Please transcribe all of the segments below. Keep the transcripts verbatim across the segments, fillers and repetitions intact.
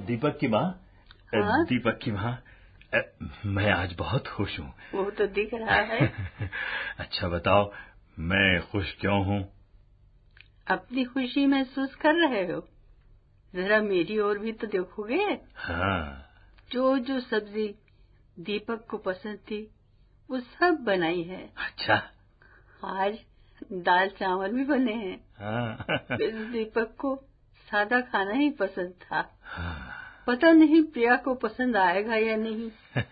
दीपक की माँ। हाँ? दीपक की माँ, मैं आज बहुत खुश हूँ। वो तो दिख रहा है। अच्छा बताओ, मैं खुश क्यों हूँ? अपनी खुशी महसूस कर रहे हो? जरा मेरी ओर भी तो देखोगे। हाँ। जो जो सब्जी दीपक को पसंद थी वो सब बनाई है। अच्छा। आज दाल चावल भी बने हैं। हाँ। इस दीपक को सादा खाना ही पसंद था। हाँ। पता नहीं प्रिया को पसंद आएगा या नहीं।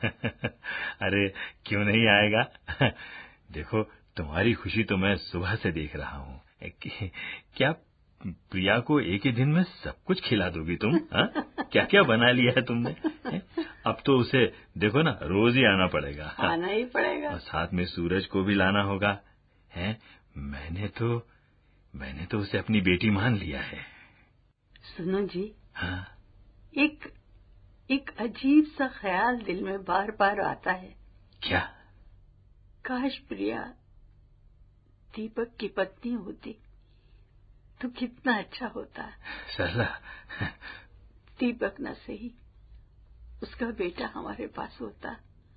अरे क्यों नहीं आएगा? देखो, तुम्हारी खुशी तो मैं सुबह से देख रहा हूँ। क्या प्रिया को एक ही दिन में सब कुछ खिला दोगी तुम? क्या क्या बना लिया है तुमने? अब तो उसे देखो ना, रोज ही आना पड़ेगा। आना ही पड़ेगा। और साथ में सूरज को भी लाना होगा। हैं? मैंने तो मैंने तो उसे अपनी बेटी मान लिया है। सुनो जी। हाँ? एक एक अजीब सा ख्याल दिल में बार बार आता है। क्या? काश प्रिया दीपक की पत्नी होती तो कितना अच्छा होता। सरला। दीपक न सही, उसका बेटा हमारे पास होता,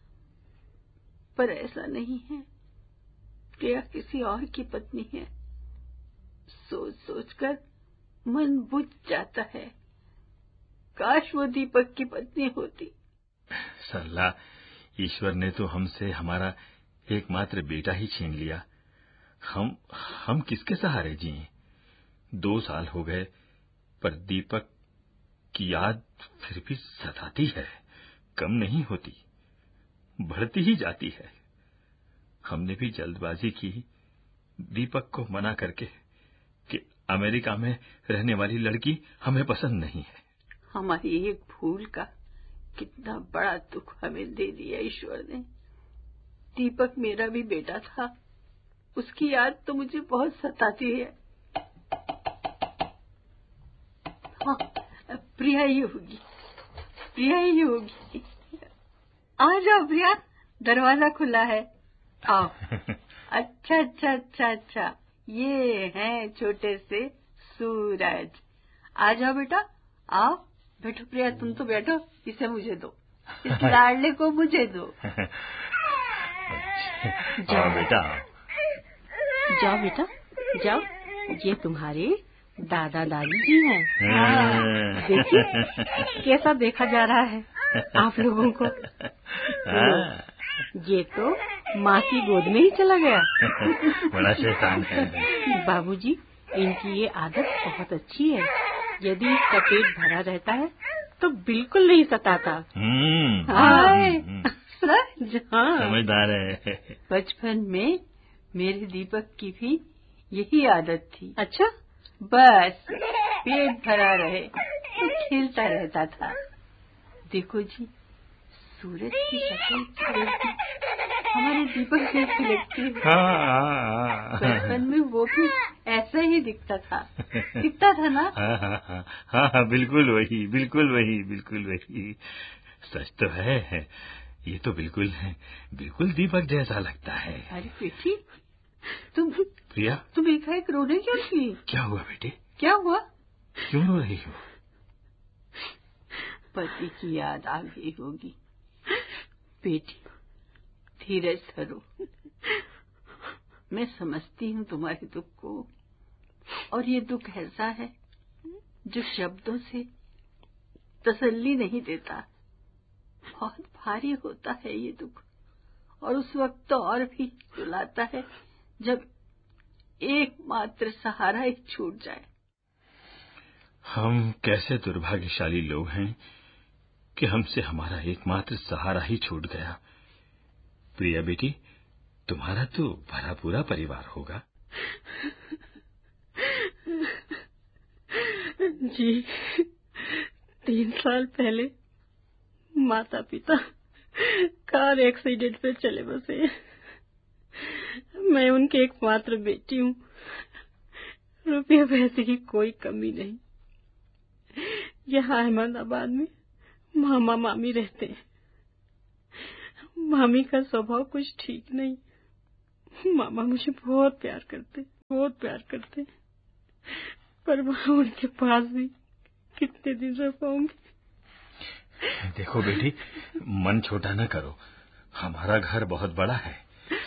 पर ऐसा नहीं है। प्रिया किसी और की पत्नी है। सोच सोचकर मन बुझ जाता है। काश वो दीपक की पत्नी होती। सरला, ईश्वर ने तो हमसे हमारा एकमात्र बेटा ही छीन लिया। हम हम किसके सहारे जिए? दो साल हो गए, पर दीपक की याद फिर भी सताती है, कम नहीं होती, बढ़ती ही जाती है। हमने भी जल्दबाजी की दीपक को मना करके कि अमेरिका में रहने वाली लड़की हमें पसंद नहीं है। हमारी एक भूल का कितना बड़ा दुख हमें दे दिया ईश्वर ने। दीपक मेरा भी बेटा था, उसकी याद तो मुझे बहुत सताती है। हाँ, प्रिया ही होगी, प्रिया ही होगी। आ जाओ प्रिया, दरवाजा खुला है, आओ। अच्छा अच्छा अच्छा अच्छा, ये हैं छोटे से सूरज। आ जाओ बेटा, आओ बैठो। प्रिया तुम तो बैठो, इसे मुझे दो, इस लाडले को मुझे दो। जाओ बेटा, जाओ बेटा जाओ, ये तुम्हारे दादा दादी जी हैं। देखिए कैसा देखा जा रहा है आप लोगों को। ये तो माँ की गोद में ही चला गया। बड़ा शैतान है। बाबूजी, इनकी ये आदत बहुत अच्छी है। यदि इसका पेट भरा रहता है तो बिल्कुल नहीं सताता। हाँ, समझदार है। बचपन में मेरे दीपक की भी यही आदत थी। अच्छा? बस पेट भरा रहे तो खेलता रहता था। देखो जी, सूरज की शक्ल हमारे दीपक जैसी लगती है। बचपन में वो भी ऐसा ही दिखता था, दिखता था ना? हाँ हाँ हाँ हाँ हाँ, बिल्कुल वही, बिल्कुल वही, बिल्कुल वही। सच तो है, ये तो बिल्कुल है, बिल्कुल दीपक जैसा लगता है। अरे बेटी, तुम प्रिया, तुम एकाएक रोने क्यों लगी? क्या हुआ बेटे? क्या हुआ? क्यों रो रही हो? पति की याद आ गई होगी। बेटी धीरज धरो, मैं समझती हूँ तुम्हारे दुख को, और ये दुख ऐसा है जो शब्दों से तसल्ली नहीं देता। बहुत भारी होता है ये दुख, और उस वक्त तो और भी रुलाता है जब एकमात्र सहारा ही छूट जाए। हम कैसे दुर्भाग्यशाली लोग हैं कि हमसे हमारा एकमात्र सहारा ही छूट गया। प्रिया बेटी, तुम्हारा तो भरा पूरा परिवार होगा। जी, तीन साल पहले माता पिता कार एक्सीडेंट में चले बसे। मैं उनकी एकमात्र बेटी हूँ। रुपये पैसे की कोई कमी नहीं। यहाँ अहमदाबाद में मामा मामी रहते हैं। मामी का स्वभाव कुछ ठीक नहीं। मामा मुझे बहुत प्यार करते, बहुत प्यार करते, पर वहाँ उनके पास भी कितने दिन रह पाऊंगी। देखो बेटी, मन छोटा न करो, हमारा घर बहुत बड़ा है,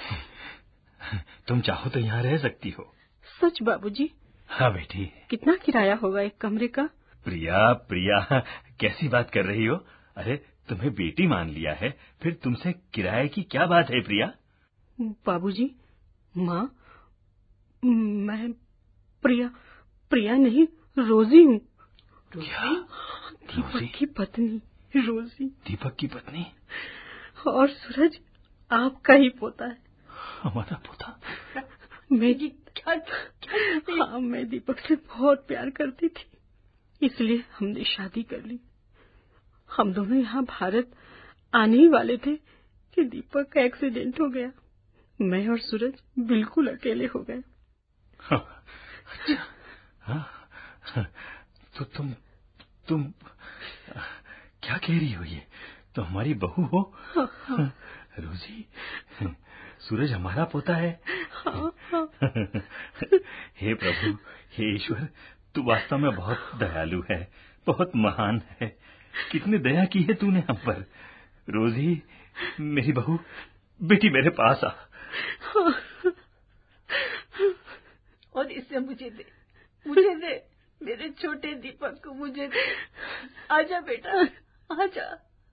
तुम चाहो तो यहाँ रह सकती हो। सच बाबूजी? हाँ बेटी। कितना किराया होगा एक कमरे का? प्रिया प्रिया, कैसी बात कर रही हो? अरे तुम्हें बेटी मान लिया है, फिर तुमसे किराए की क्या बात है प्रिया? बाबूजी, माँ, मैं प्रिया प्रिया नहीं, रोजी हूँ। क्या? दीपक की पत्नी रोजी। दीपक की पत्नी? और सूरज आपका ही पोता है। हमारा पोता? मैं क्या, क्या हाँ, मैं दीपक से बहुत प्यार करती थी, इसलिए हमने शादी कर ली। हम दोनों यहाँ भारत आने ही वाले थे कि दीपक का एक्सीडेंट हो गया। मैं और सूरज बिल्कुल अकेले हो गए। हाँ, अच्छा, हाँ, तो तुम तुम क्या कह रही हो? ये तो हमारी बहू हो? हाँ, हाँ। रोजी, सूरज हमारा पोता है। हाँ, हाँ। हे प्रभु, हे ईश्वर, तू वास्तव में बहुत दयालु है, बहुत महान है। कितनी दया की है तूने हम पर। रोजी, मेरी बहू, बेटी मेरे पास आ। और इसे मुझे दे, मुझे दे, मेरे छोटे दीपक को मुझे दे। आजा बेटा, आजा।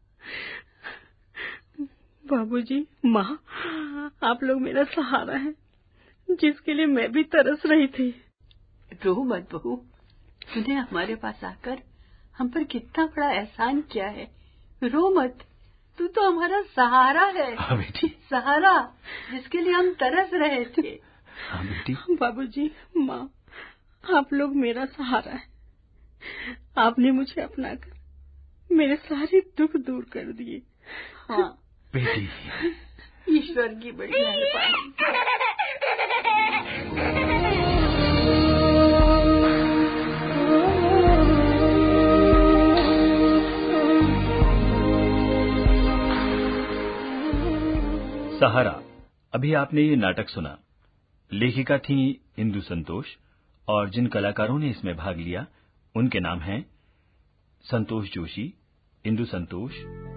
बाबूजी, माँ, आप लोग मेरा सहारा है, जिसके लिए मैं भी तरस रही थी। रो मत बहू, तूने हमारे पास आकर हम पर कितना बड़ा एहसान किया है। रो मत, तू तो हमारा सहारा है। हाँ बेटी, सहारा जिसके लिए हम तरस रहे थे। हाँ बेटी। बाबूजी, माँ, आप लोग मेरा सहारा है। आपने मुझे अपनाकर मेरे सारे दुख दूर कर दिए। हाँ बेटी, ईश्वर की बड़ी मेहरबानी। सहारा। अभी आपने ये नाटक सुना। लेखिका थी इंदु संतोष और जिन कलाकारों ने इसमें भाग लिया उनके नाम हैं संतोष जोशी, इंदु संतोष,